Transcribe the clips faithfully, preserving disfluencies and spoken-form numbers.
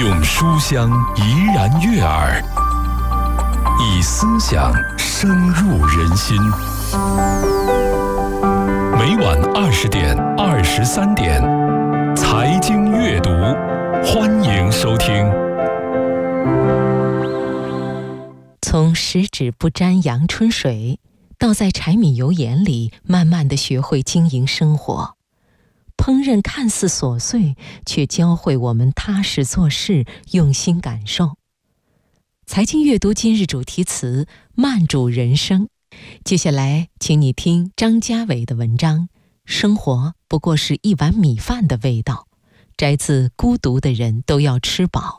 用书香怡然悦耳，以思想深入人心。每晚二十点、二十三点，财经阅读，欢迎收听。 从十指不沾阳春水，到在柴米油盐里慢慢地学会经营生活。烹饪看似琐碎，却教会我们踏实做事，用心感受。财经阅读今日主题词：慢煮人生。接下来请你听张家伟的文章《生活不过是一碗米饭的味道》，摘自《孤独的人都要吃饱》。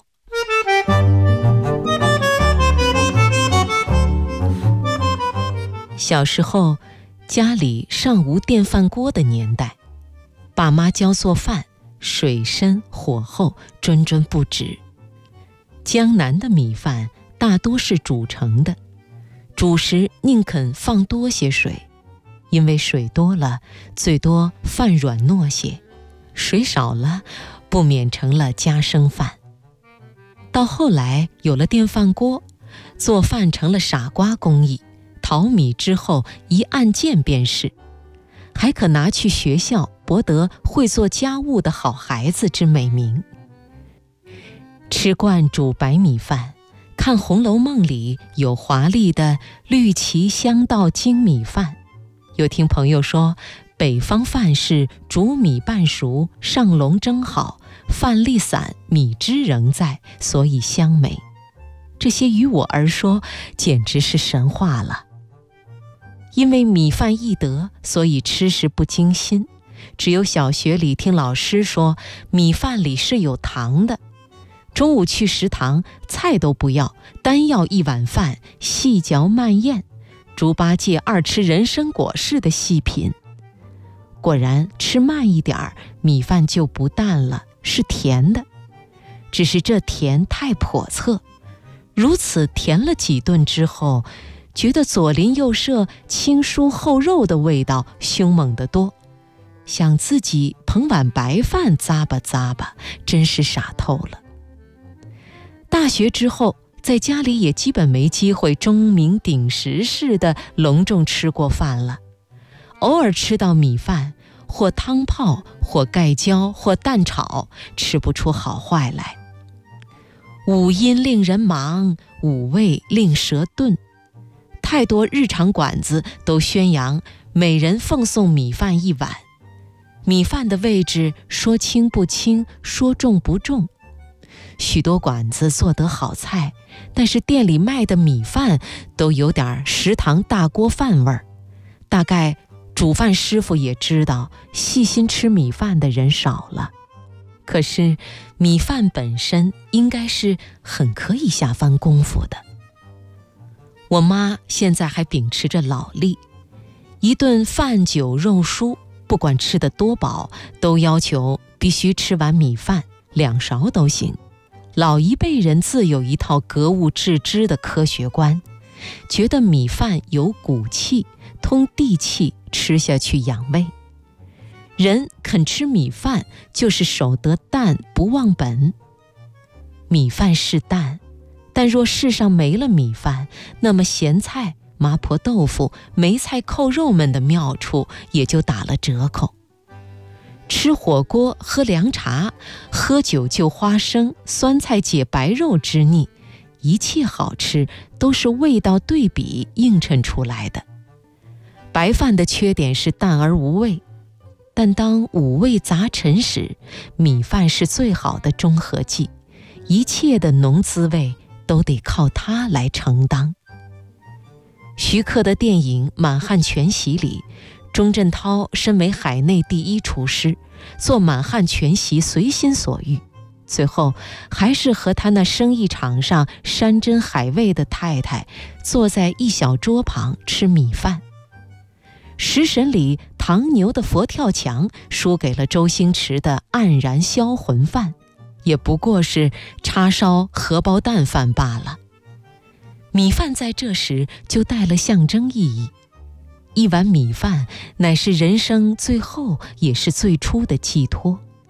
小时候，家里尚无电饭锅的年代，爸妈教做饭，水深火候，谆谆不止。江南的米饭大多是煮成的，煮时宁肯放多些水，因为水多了，最多饭软糯些；水少了，不免成了夹生饭。到后来有了电饭锅，做饭成了傻瓜工艺，淘米之后一按键便是，还可拿去学校博得会做家务的好孩子之美名。吃惯煮白米饭，看《红楼梦》里有华丽的绿旗香道精米饭，又听朋友说北方饭是煮米半熟，上笼蒸好，饭粒散，米汁仍在，所以香美。这些于我而说简直是神话了。因为米饭易得，所以吃时不精心。只有小学里听老师说米饭里是有糖的，中午去食堂菜都不要，单要一碗饭，细嚼慢咽，猪八戒二吃人参果似的细品。果然吃慢一点儿，米饭就不淡了，是甜的。只是这甜太叵测，如此甜了几顿之后，觉得左邻右舍青蔬厚肉的味道凶猛得多，想自己捧碗白饭咂吧咂吧，真是傻透了。大学之后，在家里也基本没机会钟鸣鼎食似的隆重吃过饭了，偶尔吃到米饭，或汤泡，或盖浇，或蛋炒，吃不出好坏来。五音令人忙，五味令舌钝。太多日常馆子都宣扬每人奉送米饭一碗，米饭的位置说轻不轻，说重不重。许多馆子做得好菜，但是店里卖的米饭都有点食堂大锅饭味儿。大概煮饭师傅也知道细心吃米饭的人少了，可是米饭本身应该是很可以下番功夫的。我妈现在还秉持着老例，一顿饭酒肉蔬，不管吃得多饱，都要求必须吃完米饭，两勺都行。老一辈人自有一套格物致知的科学观，觉得米饭有骨气，通地气，吃下去养胃。人肯吃米饭，就是守得淡不忘本。米饭是淡，但若世上没了米饭，那么咸菜、麻婆豆腐、梅菜扣肉们的妙处也就打了折扣。吃火锅喝凉茶，喝酒就花生，酸菜解白肉之腻，一切好吃都是味道对比映衬出来的。白饭的缺点是淡而无味，但当五味杂陈时，米饭是最好的中和剂，一切的浓滋味都得靠它来承担。徐克的电影《满汉全席》里，钟镇涛身为海内第一厨师，做满汉全席随心所欲，最后还是和他那生意场上山珍海味的太太坐在一小桌旁吃米饭。食神里唐牛的佛跳墙输给了周星驰的黯然销魂饭，也不过是叉烧荷包蛋饭罢了。米饭在这时就带了象征意义，一碗米饭乃是人生最后也是最初的寄托。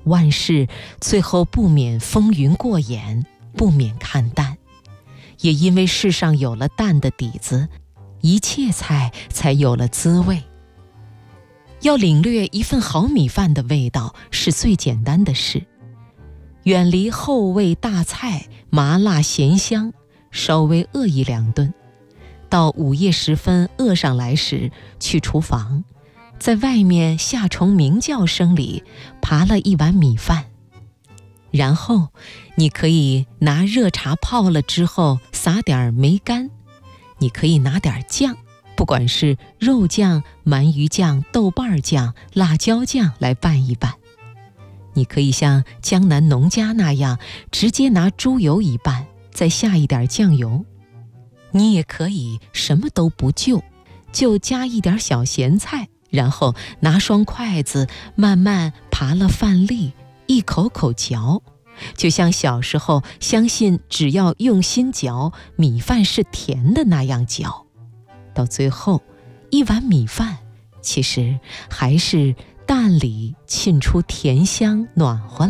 万事最后不免风云过眼，不免看淡。也因为世上有了淡的底子，一切菜才有了滋味。要领略一份好米饭的味道是最简单的事，远离厚味大菜，麻辣咸香，稍微饿一两顿，到午夜时分饿上来时，去厨房，在外面夏虫鸣叫声里扒了一碗米饭，然后你可以拿热茶泡了之后撒点梅干，你可以拿点酱，不管是肉酱、鳗鱼酱、豆瓣酱、辣椒酱来拌一拌。你可以像江南农家那样直接拿猪油一拌，再下一点酱油。你也可以什么都不就，就加一点小咸菜，然后拿双筷子慢慢扒了饭粒，一口口嚼，就像小时候相信只要用心嚼，米饭是甜的那样嚼。到最后，一碗米饭其实还是蛋里沁出甜香，暖和